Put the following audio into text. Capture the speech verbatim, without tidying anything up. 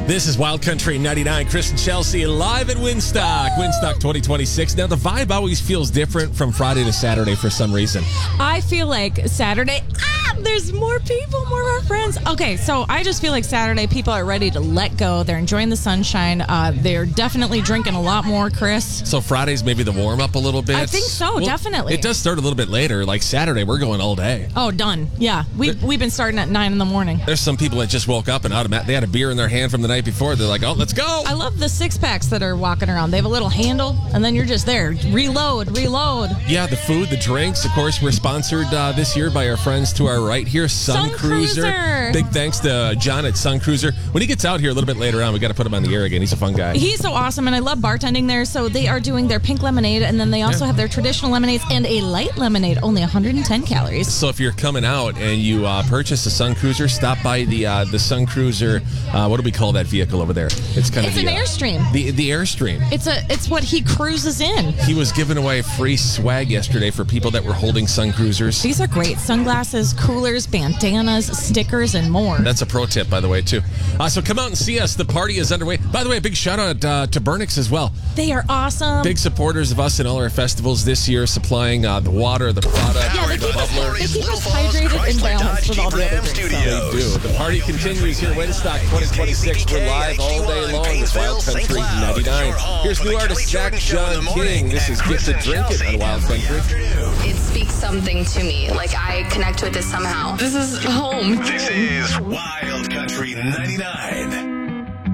This is Wild Country ninety-nine. Chris and Chelsea live at Winstock. Winstock twenty twenty-six. Now, the vibe always feels different from Friday to Saturday for some reason. I feel like Saturday, ah, there's more people, more of our friends. Okay, so I just feel like Saturday, people are ready to let go. They're enjoying the sunshine. Uh, they're definitely drinking a lot more, Chris. So Friday's maybe the warm-up a little bit? I think so, well, definitely. It does start a little bit later. Like Saturday, we're going all day. Oh, done. Yeah, we, we've been starting at nine in the morning. There's some people that just woke up and automatic. They had a beer in their hand from the night before. They're like, oh, let's go. I love the six-packs that are walking around. They have a little handle, and then you're just there. Reload, reload. Yeah, the food, the drinks. Of course, we're sponsored uh, this year by our friends to our right here, Sun, Sun Cruiser. Cruiser. Big thanks to John at Sun Cruiser. When he gets out here a little bit later on, we got to put him on the air again. He's a fun guy. He's so awesome, and I love bartending there. So they are doing their pink lemonade, and then they also Yeah. have their traditional lemonades and a light lemonade, only one hundred ten calories. So if you're coming out and you uh, purchase a Sun Cruiser, stop by the uh, the Sun Cruiser. Uh, what do we call that vehicle over there? It's kind It's of an the, uh, Airstream. The the Airstream. It's a it's what he cruises in. He was giving away free swag yesterday for people that were holding Sun Cruisers. These are great. Sunglasses, coolers, bandanas, stickers, and more. That's a pro tip, by the way, too. Uh, so come out and see us. The party is underway. By the way, a big shout out uh, to Burnix as well. They are awesome. Big supporters of us in all our festivals this year, supplying uh, the water, the product, Yeah, they the keep us- bubbler. they keep us hydrated and balanced with all the other drinks. They do. The party continues here at Winstock twenty twenty-six. We're live all day long with Wild Country ninety-nine. Here's new artist Zach John King. This is Get to Drink It on Wild Country. It speaks something to me. Like, I connect with it somehow. This is home. This is Wild Country ninety-nine.